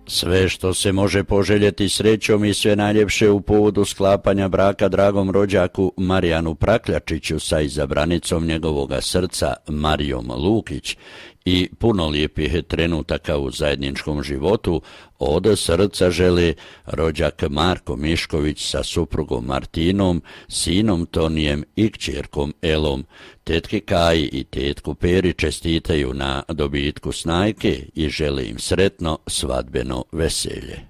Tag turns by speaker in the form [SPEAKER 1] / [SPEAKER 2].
[SPEAKER 1] Sve što se može poželjeti srećom i sve najljepše u povodu sklapanja braka dragom rođaku Marijanu Prakljačiću sa izabranicom njegovoga srca Marijom Lukić i puno lijepih trenutaka u zajedničkom životu, od srca žele rođak Marko Mišković sa suprugom Martinom, sinom Tonijem i kćerkom Elom. Tetki Kaji i tetku Peri čestitaju na dobitku snajke i žele im sretno svadbeno veselje.